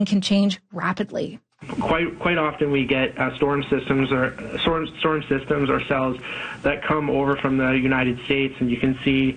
can change rapidly. Quite often we get storm systems or cells that come over from the United States, and you can see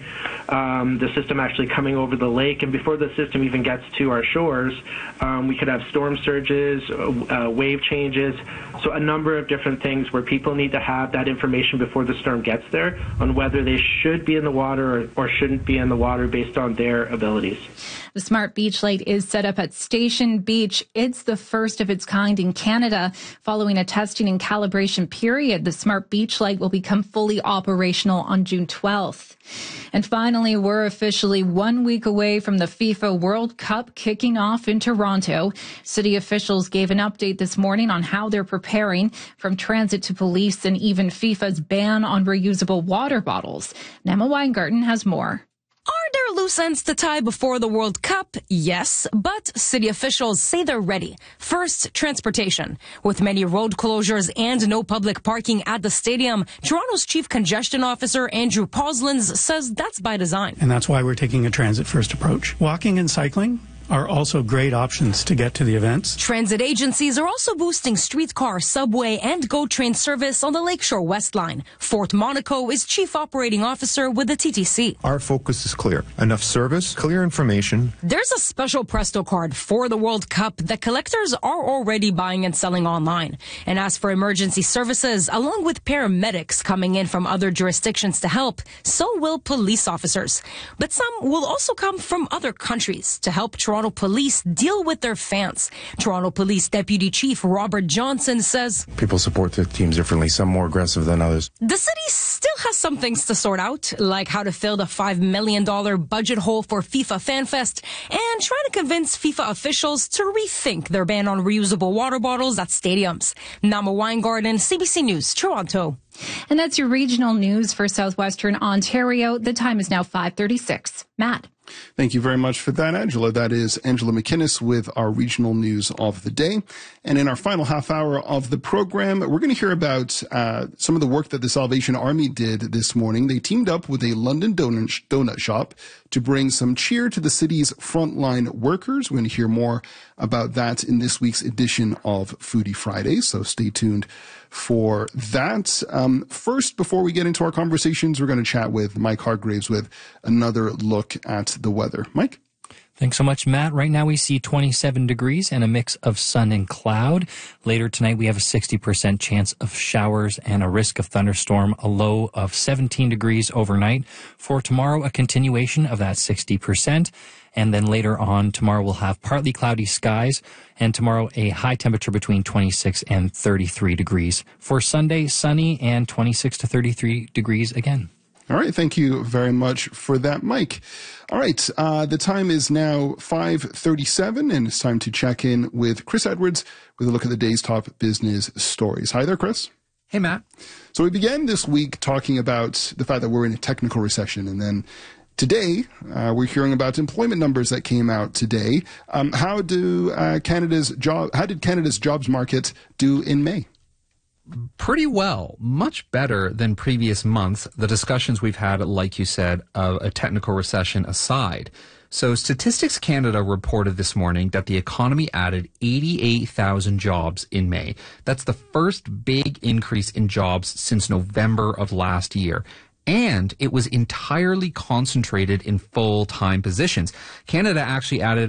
the system actually coming over the lake. And before the system even gets to our shores, we could have storm surges, wave changes, so a number of different things where people need to have that information before the storm gets there on whether they should be in the water or shouldn't be in the water based on their abilities. The Smart Beach Light is set up at Station Beach. It's the first of its kind in Canada. Following a testing and calibration period, the Smart Beach Light will become fully operational on June 12th. And finally, we're officially 1 week away from the FIFA World Cup kicking off in Toronto. City officials gave an update this morning on how they're preparing, from transit to police and even FIFA's ban on reusable water bottles. Emma Weingarten has more. Are there loose ends to tie before the World Cup? Yes, but city officials say they're ready. First, transportation. With many road closures and no public parking at the stadium, Toronto's Chief Congestion Officer Andrew Poslins says that's by design. And that's why we're taking a transit-first approach. Walking and cycling are also great options to get to the events. Transit agencies are also boosting streetcar, subway, and GO train service on the Lakeshore West Line. Fort Monaco is Chief Operating Officer with the TTC. Our focus is clear. Enough service, clear information. There's a special Presto card for the World Cup that collectors are already buying and selling online. And as for emergency services, along with paramedics coming in from other jurisdictions to help, so will police officers. But some will also come from other countries to help Toronto Police deal with their fans. Toronto Police Deputy Chief Robert Johnson says people support their teams differently, some more aggressive than others. The city still has some things to sort out, like how to fill the $5 million budget hole for FIFA FanFest and trying to convince FIFA officials to rethink their ban on reusable water bottles at stadiums. Nama Weingarten, CBC News, Toronto. And that's your regional news for Southwestern Ontario. The time is now 5:36. Matt. Thank you very much for that, Angela. That is Angela McInnes with our regional news of the day. And in our final half hour of the program, we're going to hear about some of the work that the Salvation Army did this morning. They teamed up with a London donut shop to bring some cheer to the city's frontline workers. We're going to hear more about that in this week's edition of Foodie Friday, so stay tuned for that. First, before we get into our conversations, we're going to chat with Mike Hargraves with another look at the weather. Mike? Thanks so much, Matt. Right now we see 27 degrees and a mix of sun and cloud. Later tonight we have a 60% chance of showers and a risk of thunderstorm, a low of 17 degrees overnight. For tomorrow, a continuation of that 60%. And then later on, tomorrow we'll have partly cloudy skies, and tomorrow a high temperature between 26 and 33 degrees. For Sunday, sunny and 26 to 33 degrees again. All right. Thank you very much for that, Mike. All right. The time is now 5:37, and it's time to check in with Chris Edwards with a look at the day's top business stories. Hi there, Chris. Hey, Matt. So we began this week talking about the fact that we're in a technical recession, and then today, we're hearing about employment numbers that came out today. How did Canada's jobs market do in May? Pretty well. Much better than previous months. The discussions we've had, like you said, of a technical recession aside. So Statistics Canada reported this morning that the economy added 88,000 jobs in May. That's the first big increase in jobs since November of last year. And it was entirely concentrated in full-time positions. Canada actually added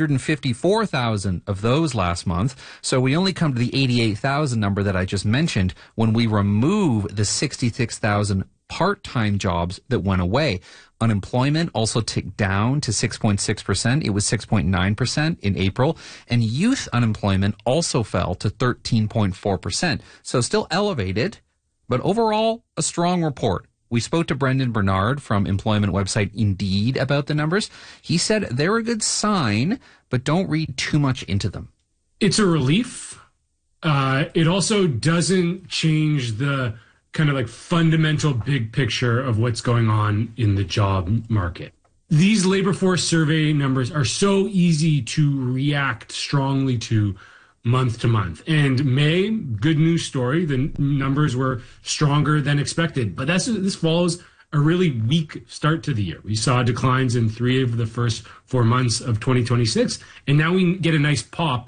154,000 of those last month. So we only come to the 88,000 number that I just mentioned when we remove the 66,000 part-time jobs that went away. Unemployment also ticked down to 6.6%. It was 6.9% in April. And youth unemployment also fell to 13.4%. So still elevated, but overall a strong report. We spoke to Brendan Bernard from employment website Indeed about the numbers. He said they're a good sign, but don't read too much into them. It's a relief. It also doesn't change the kind of like fundamental big picture of what's going on in the job market. These labor force survey numbers are so easy to react strongly to month to month. And May, good news story, the numbers were stronger than expected. But this follows a really weak start to the year. We saw declines in 3 of the first 4 months of 2026, and now we get a nice pop